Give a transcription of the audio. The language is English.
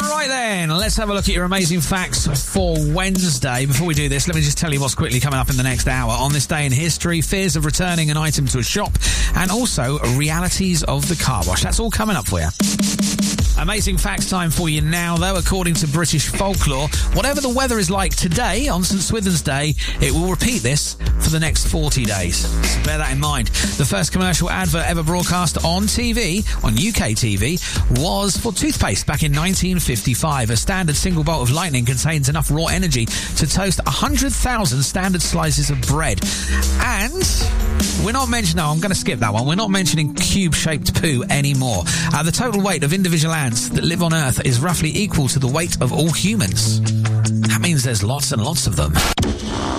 Right then, let's have a look at your amazing facts for Wednesday. Before we do this, let me just tell you what's quickly coming up in the next hour. On this day in history, fears of returning an item to a shop, and also realities of the car wash. That's all coming up for you. Amazing facts time for you now, though. According to British folklore, whatever the weather is like today on St Swithin's Day, it will repeat this for the next 40 days. So bear that in mind. The first commercial advert ever broadcast on TV, on UK TV, was for toothpaste back in 1955. A standard single bolt of lightning contains enough raw energy to toast 100,000 standard slices of bread. And we're not mentioning... No, I'm going to skip that one. We're not mentioning cube-shaped poo anymore. The total weight of individual ants that live on Earth is roughly equal to the weight of all humans. That means there's lots and lots of them.